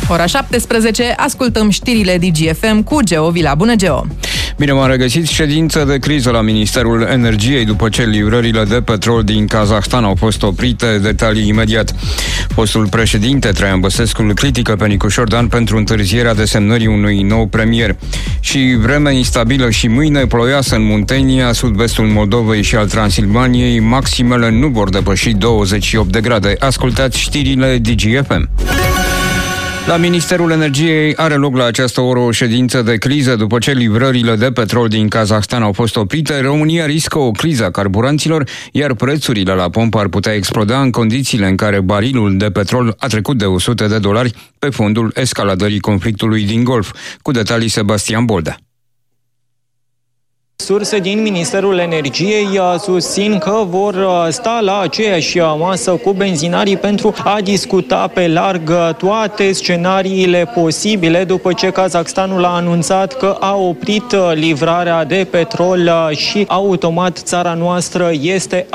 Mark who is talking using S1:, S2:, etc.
S1: Ora 17, ascultăm știrile DGFM cu Geo Vila. Bună, Geo!
S2: Bine v-am regăsit. Ședință de criză la Ministerul Energiei după ce livrările de petrol din Kazahstan au fost oprite. Detalii imediat. Fostul președinte Traian Băsescu îl critică pe Nicu Șordan pentru întârzierea desemnării unui nou premier. Și vreme instabilă și mâine ploioasă în Muntenia, sud-vestul Moldovei și al Transilvaniei. Maximele nu vor depăși 28 de grade. Ascultați știrile DGFM. La Ministerul Energiei are loc la această oră o ședință de criză după ce livrările de petrol din Kazahstan au fost oprite. România riscă o criză a carburanților, iar prețurile la pompă ar putea exploda în condițiile în care barilul de petrol a trecut de $100 pe fondul escaladării conflictului din Golf. Cu detalii, Sebastian Boldea.
S3: Surse din Ministerul Energiei susțin că vor sta la aceeași masă cu benzinarii pentru a discuta pe larg toate scenariile posibile după ce Kazahstanul a anunțat că a oprit livrarea de petrol și automat țara noastră este